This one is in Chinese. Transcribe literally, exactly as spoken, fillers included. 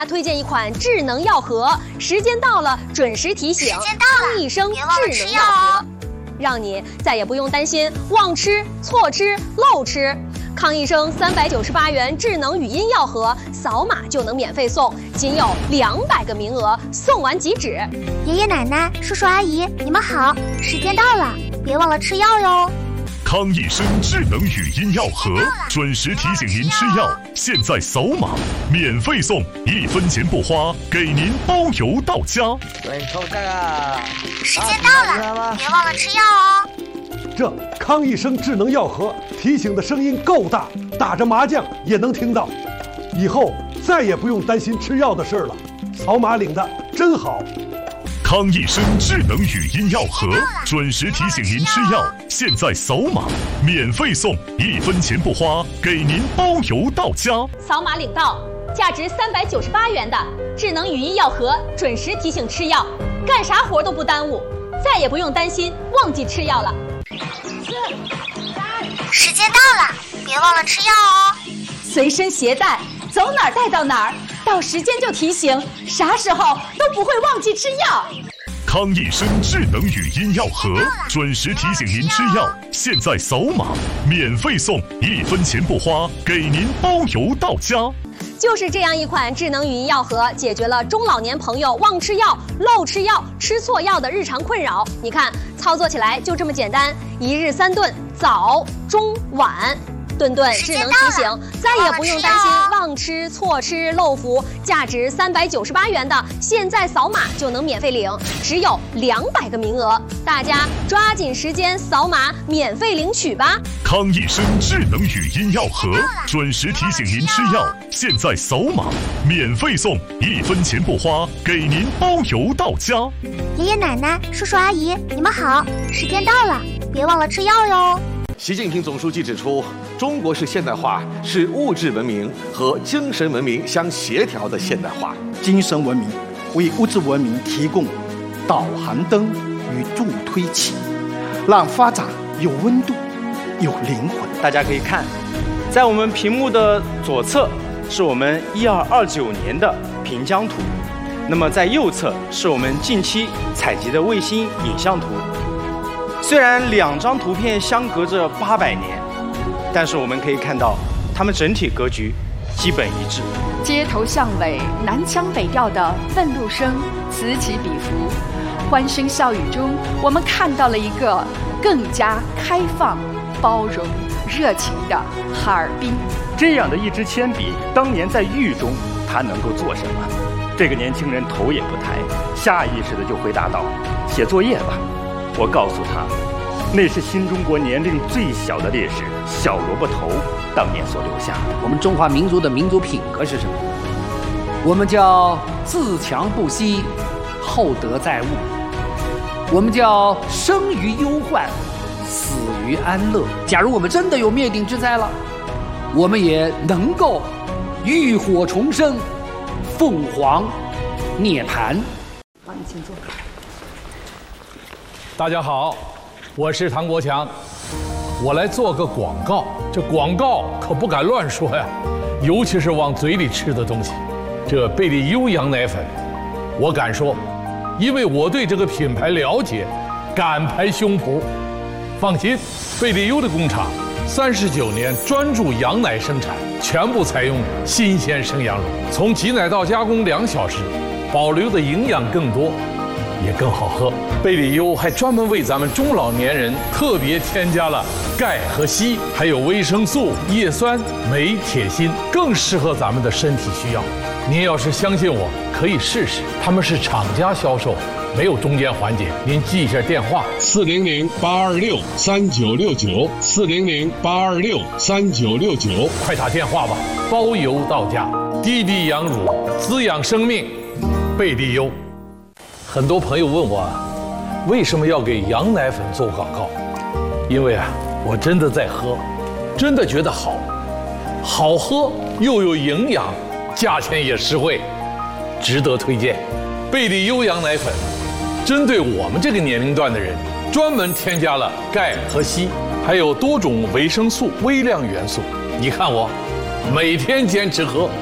推荐一款智能药盒，时间到了准时提醒，康益生智能药盒，让你再也不用担心忘吃、错吃、漏吃。康益生三百九十八元智能语音药盒，扫码就能免费送，仅有两百个名额，送完即止。 爷爷奶奶、叔叔阿姨，你们好，时间到了，别忘了吃药哟。 康益生智能语音药盒，准时提醒您吃药，现在扫码免费送，一分钱不花，给您包邮到家。 对，扣这个。 时间到了，别忘了吃药哦。 这康益生智能药盒提醒的声音够大，打着麻将也能听到。以后再也不用担心吃药的事了，扫码领的真好。 康益生智能语音药盒，准时提醒您吃药，现在扫码免费送，一分钱不花，给您包邮到家。 扫码领到，价值三百九十八元的智能语音药盒，准时提醒吃药，干啥活都不耽误，再也不用担心忘记吃药了。 时间到了，别忘了吃药哦。 随身携带，走哪儿带到哪儿，到时间就提醒，啥时候都不会忘记吃药。 康益生智能语音药盒，准时提醒您吃药，现在扫码免费送，一分钱不花，给您包邮到家。 就是这样一款智能语音药盒，解决了中老年朋友忘吃药、漏吃药、吃错药的日常困扰。你看，操作起来就这么简单，一日三顿，早、中、晚。顿顿智能提醒，再也不用担心忘吃、错吃、漏服。价值三百九十八元的，现在扫码就能免费领，只有两百个名额，大家抓紧时间扫码免费领取吧。 康益生智能语音药盒，准时提醒您吃药，现在扫码免费送，一分钱不花，给您包邮到家。 爷爷奶奶、叔叔阿姨，你们好，时间到了，别忘了吃药哟。 习近平总书记指出，中国式现代化是物质文明和精神文明相协调的现代化。 精神文明为物质文明提供导航灯与助推器，让发展有温度、有灵魂。 大家可以看，在我们屏幕的左侧是我们一二二九年的平江图，那么在右侧是我们近期采集的卫星影像图。虽然两张图片相隔着八百年，但是我们可以看到，它们整体格局基本一致。 街头巷尾南腔北调的愤怒声此起彼伏，欢声笑语中，我们看到了一个更加开放、包容、热情的哈尔滨。 这样的一支铅笔，当年在狱中，它能够做什么？这个年轻人头也不抬，下意识的就回答道：“写作业吧。”我告诉他，那是新中国年龄最小的烈士小萝卜头当年所留下的。 我们中华民族的民族品格是什么？我们叫自强不息，厚德载物；我们叫生于忧患，死于安乐。假如我们真的有灭顶之灾了，我们也能够浴火重生，凤凰涅槃。 好，你请坐。 大家好，我是唐国强，我来做个广告。这广告可不敢乱说呀，尤其是往嘴里吃的东西。这贝利优羊奶粉，我敢说，因为我对这个品牌了解，敢拍胸脯。放心，贝利优的工厂三十九年专注羊奶生产，全部采用新鲜生羊乳，从挤奶到加工两小时，保留的营养更多。也更好喝。贝利优还专门为咱们中老年人特别添加了钙和硒，还有维生素、叶酸、镁、铁、锌，更适合咱们的身体需要。您要是相信我，可以试试。他们是厂家销售，没有中间环节。您记一下电话： 四零零八二六三九六九，四零零八二六三九六九， 快打电话吧，包邮到家。滴滴羊乳，滋养生命，贝利优。很多朋友问我，为什么要给羊奶粉做广告？因为啊，我真的在喝，真的觉得好，好喝又有营养，价钱也实惠，值得推荐。贝利优羊奶粉，针对我们这个年龄段的人，专门添加了钙和硒，还有多种维生素、微量元素。你看我，每天坚持喝，